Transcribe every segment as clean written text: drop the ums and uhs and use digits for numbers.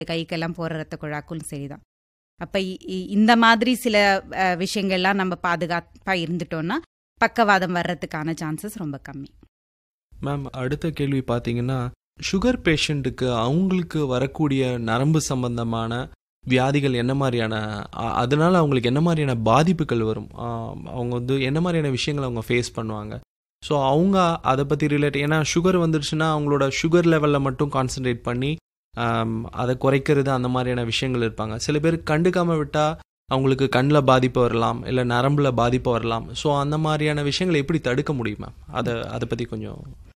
கைக்கெல்லாம் போகிற ரத்த குழாக்கும் சரிதான். அப்போ இந்த மாதிரி சில விஷயங்கள்லாம் நம்ம பாதுகாப்பாக இருந்துட்டோம்னா பக்கவாதம் வர்றதுக்கான சான்சஸ் ரொம்ப கம்மி. மேம், அடுத்த கேள்வி பார்த்தீங்கன்னா, சுகர் பேஷண்ட்டுக்கு அவங்களுக்கு வரக்கூடிய நரம்பு சம்பந்தமான வியாதிகள் என்ன மாதிரியான, அதனால அவங்களுக்கு என்ன மாதிரியான பாதிப்புகள் வரும், அவங்க வந்து என்ன மாதிரியான விஷயங்கள் அவங்க ஃபேஸ் பண்ணுவாங்க? ஸோ அவங்க அதை பற்றி ஏன்னா சுகர் வந்துடுச்சுன்னா அவங்களோட சுகர் லெவலில் மட்டும் கான்சன்ட்ரேட் பண்ணி அதை குறைக்கிறது அந்த மாதிரியான விஷயங்கள் இருப்பாங்க. சில பேர் கண்டுக்காமல் விட்டால் அவங்களுக்கு கண்ணில் பாதிப்பு வரலாம், இல்லை நரம்பில் பாதிப்பு வரலாம். ஸோ அந்த மாதிரியான விஷயங்களை எப்படி தடுக்க முடியும் மேம்? அதை பற்றி கொஞ்சம்.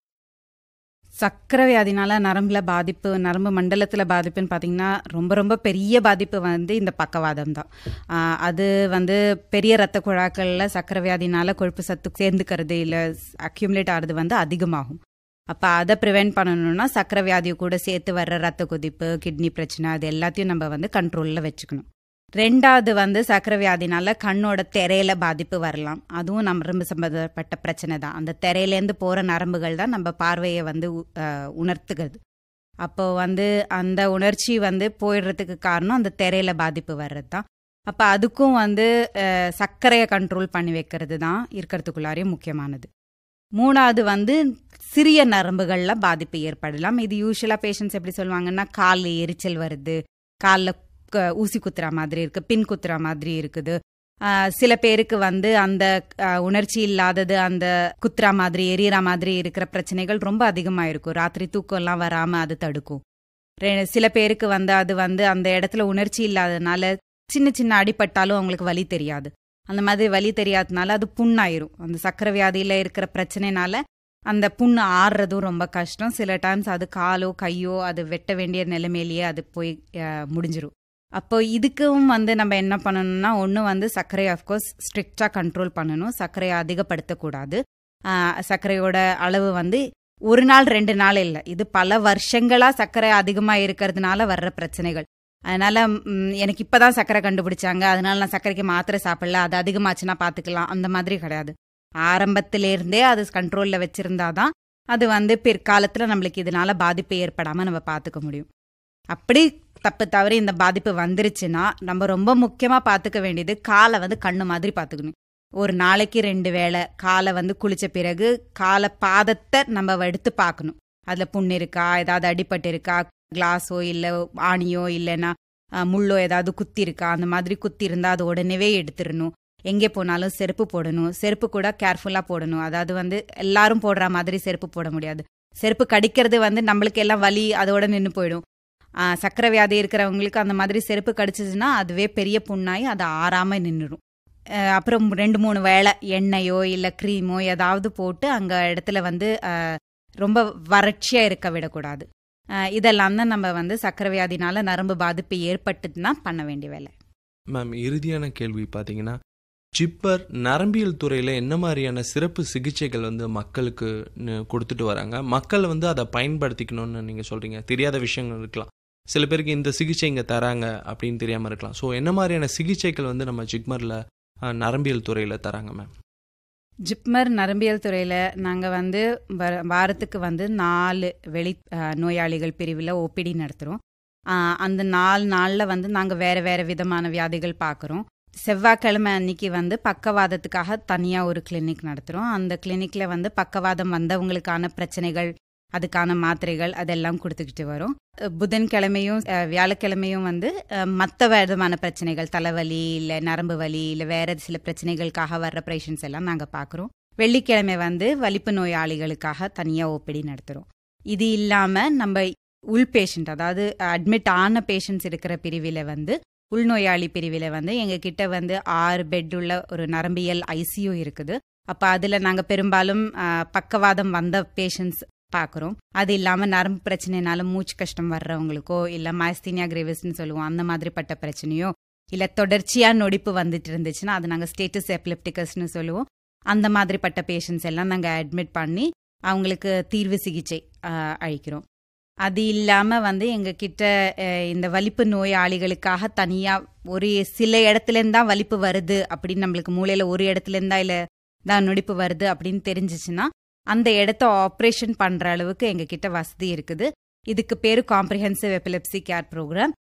சக்கரை வியாதினால நரம்புல பாதிப்பு, நரம்பு மண்டலத்தில் பாதிப்புன்னு பார்த்தீங்கன்னா ரொம்ப ரொம்ப பெரிய பாதிப்பு வந்து இந்த பக்கவாதம் தான். அது வந்து பெரிய ரத்த குழாக்களில் சக்கரை வியாதினால கொழுப்பு சத்து சேர்ந்துக்கிறது இல்லை அக்யூமுலேட் ஆகிறது வந்து அதிகமாகும். அப்போ அதை ப்ரிவென்ட் பண்ணணும்னா சக்கரை வியாதியை கூட சேர்த்து வர்ற ரத்த கொதிப்பு, கிட்னி பிரச்சனை, அது எல்லாத்தையும் நம்ம வந்து கண்ட்ரோலில் வச்சுக்கணும். ரெண்டாவது வந்து சக்கரை வியாதினால கண்ணோட திரையில பாதிப்பு வரலாம். அதுவும் நரம்பு சம்பந்தப்பட்ட பிரச்சனை தான். அந்த திரையிலேருந்து போகிற நரம்புகள் தான் நம்ம பார்வையை வந்து உணர்த்துகிறது. அப்போ வந்து அந்த உணர்ச்சி வந்து போயிடுறதுக்கு காரணம் அந்த திரையில பாதிப்பு வர்றது தான். அப்போ அதுக்கும் வந்து சர்க்கரையை கண்ட்ரோல் பண்ணி வைக்கிறது தான் இருக்கிறதுக்குள்ளாரே முக்கியமானது. மூணாவது வந்து சிறிய நரம்புகளில் பாதிப்பு ஏற்படலாம். இது யூஸ்வலாக பேஷண்ட்ஸ் எப்படி சொல்லுவாங்கன்னா, காலில் எரிச்சல் வருது, காலில் ஊசி குத்துற மாதிரி இருக்குது, பின் குத்துற மாதிரி இருக்குது. சில பேருக்கு வந்து அந்த உணர்ச்சி இல்லாதது, அந்த குத்துற மாதிரி எரியற மாதிரி இருக்கிற பிரச்சனைகள் ரொம்ப அதிகமாக இருக்கும். ராத்திரி தூக்கம்லாம் வராமல் அது தடுக்கும். சில பேருக்கு வந்து அது வந்து அந்த இடத்துல உணர்ச்சி இல்லாததுனால சின்ன சின்ன அடிபட்டாலும் அவங்களுக்கு வலி தெரியாது. அந்த மாதிரி வலி தெரியாததுனால அது புண்ணாயிரும். அந்த சக்கரை வியாதியில் இருக்கிற பிரச்சனைனால அந்த புண்ணு ஆறுறதும் ரொம்ப கஷ்டம். சில டைம்ஸ் அது காலோ கையோ அது வெட்ட வேண்டிய நிலைமையிலேயே அது போய் முடிஞ்சிரும். அப்போ இதுக்கும் வந்து நம்ம என்ன பண்ணணும்னா, ஒன்று வந்து சர்க்கரையை அஃப்கோர்ஸ் ஸ்ட்ரிக்டாக கண்ட்ரோல் பண்ணணும். சர்க்கரையை அதிகப்படுத்தக்கூடாது. சர்க்கரையோட அளவு வந்து ஒரு நாள் 2 நாள் இல்லை, இது பல வருஷங்களாக சர்க்கரை அதிகமாக இருக்கிறதுனால வர்ற பிரச்சனைகள். அதனால எனக்கு இப்போதான் சர்க்கரை கண்டுபிடிச்சாங்க, அதனால நான் சர்க்கரைக்கு மாத்திரை சாப்பிடல, அது அதிகமாச்சுன்னா பார்த்துக்கலாம், அந்த மாதிரி கிடையாது. ஆரம்பத்திலேருந்தே அது கண்ட்ரோலில் வச்சுருந்தாதான் அது வந்து பிற்காலத்தில் நம்மளுக்கு இதனால பாதிப்பு ஏற்படாமல் நம்ம பார்த்துக்க முடியும். அப்படி தப்பு தவறி இந்த பாதிப்பு வந்துருச்சுன்னா நம்ம ரொம்ப முக்கியமாக பார்த்துக்க வேண்டியது காலை வந்து கண்ணு மாதிரி பார்த்துக்கணும். ஒரு நாளைக்கு 2 வேளை காலை வந்து குளிச்ச பிறகு காலை பாதத்தை நம்ம எடுத்து பார்க்கணும். அதில் புண்ணு இருக்கா, ஏதாவது அடிபட்டு இருக்கா, கிளாஸோ இல்லை ஆணியோ இல்லைன்னா முள்ளோ ஏதாவது குத்தி இருக்கா, அந்த மாதிரி குத்தி இருந்தால் அது உடனே எடுத்துடணும். எங்கே போனாலும் செருப்பு போடணும். செருப்பு கூட கேர்ஃபுல்லாக போடணும். அதாவது வந்து எல்லாரும் போடுற மாதிரி செருப்பு போட முடியாது. செருப்பு கடிக்கிறது வந்து நம்மளுக்கு எல்லாம் வலி அதோட நின்று போயிடும். சக்கரை வியாதி இருக்கிறவங்களுக்கு அந்த மாதிரி செருப்பு கடிச்சிச்சுன்னா அதுவே பெரிய புண்ணாகி அது ஆறாமல் நின்றுடும். அப்புறம் 2-3 வேளை எண்ணெயோ இல்லை க்ரீமோ ஏதாவது போட்டு அங்கே இடத்துல வந்து ரொம்ப வறட்சியாக இருக்க விடக்கூடாது. இதெல்லாம் தான் நம்ம வந்து சக்கரை வியாதினால நரம்பு பாதிப்பு ஏற்பட்டுன்னா பண்ண வேண்டிய வேலை. மேம், இறுதியான கேள்வி பார்த்தீங்கன்னா, ஜிப்மர் நரம்பியல் துறையில் என்ன மாதிரியான சிறப்பு சிகிச்சைகள் வந்து மக்களுக்கு கொடுத்துட்டு வராங்க? மக்கள் வந்து அதை பயன்படுத்திக்கணும்னு நீங்கள் சொல்கிறீங்க. தெரியாத விஷயங்கள் இருக்கலாம், சில பேருக்கு இந்த சிகிச்சை இங்கே தராங்க அப்படின்னு தெரியாமல் இருக்கலாம். ஸோ என்ன மாதிரியான சிகிச்சைகள் வந்து நம்ம ஜிப்மரில் நரம்பியல் துறையில் தராங்க மேம்? ஜிப்மர் நரம்பியல் துறையில் நாங்கள் வந்து வாரத்துக்கு வந்து 4 வெளி நோயாளிகள் பிரிவில் ஓபிடி நடத்துகிறோம். அந்த 4 நாளில் வந்து நாங்கள் வேறு விதமான வியாதிகள் பார்க்குறோம். செவ்வாய்க்கிழமை அன்னைக்கு வந்து பக்கவாதத்துக்காக தனியாக ஒரு கிளினிக் நடத்துகிறோம். அந்த கிளினிக்கில் வந்து பக்கவாதம் வந்தவங்களுக்கான பிரச்சனைகள், அதுக்கான மாத்திரைகள் அதெல்லாம் கொடுத்துக்கிட்டு வரோம். புதன்கிழமையும் வியாழக்கிழமையும் வந்து மற்ற விதமான பிரச்சனைகள், தலைவலி இல்லை நரம்பு வலி இல்லை வேறு சில பிரச்சனைகளுக்காக வர்ற பேஷண்ட்ஸ் எல்லாம் நாங்கள் பார்க்குறோம். வெள்ளிக்கிழமை வந்து வலிப்பு நோயாளிகளுக்காக தனியாக ஓபிடி நடத்துகிறோம். இது இல்லாமல் நம்ம உள் பேஷண்ட், அதாவது அட்மிட் ஆன பேஷண்ட்ஸ் இருக்கிற பிரிவில் வந்து உள்நோயாளி பிரிவில் வந்து எங்ககிட்ட வந்து 6 பெட் உள்ள ஒரு நரம்பியல் ஐசியூ இருக்குது. அப்போ அதில் நாங்கள் பெரும்பாலும் பக்கவாதம் வந்த பேஷண்ட்ஸ் பார்க்குறோம். அது இல்லாமல் நரம்பு பிரச்சனைனால மூச்சு கஷ்டம் வர்றவங்களுக்கோ இல்லை மாஸ்தீனியா கிரேவிஸ்ன்னு சொல்லுவோம், அந்த மாதிரிப்பட்ட பிரச்சனையோ இல்லை தொடர்ச்சியாக நொடிப்பு வந்துட்டு இருந்துச்சுன்னா அது நாங்கள் ஸ்டேட்டஸ் எப்லெப்டிகஸ்ன்னு சொல்லுவோம். அந்த மாதிரிப்பட்ட பேஷண்ட்ஸ் எல்லாம் நாங்கள் அட்மிட் பண்ணி அவங்களுக்கு தீர்வு சிகிச்சை அளிக்கிறோம். அது இல்லாமல் வந்து எங்ககிட்ட இந்த வலிப்பு நோயாளிகளுக்காக தனியாக ஒரு சில இடத்துலேருந்து தான் வலிப்பு வருது அப்படின்னு, நம்மளுக்கு மூளையில் ஒரு இடத்துலேருந்தா இல்லை தான் நொடிப்பு வருது அப்படின்னு தெரிஞ்சிச்சுன்னா அந்த இடத்த ஆப்ரேஷன் பண்ணுற அளவுக்கு எங்ககிட்ட வசதி இருக்குது. இதுக்கு பேரு காம்ப்ரிஹென்சிவ் எபிலெப்சி கேர் ப்ரோக்ராம்.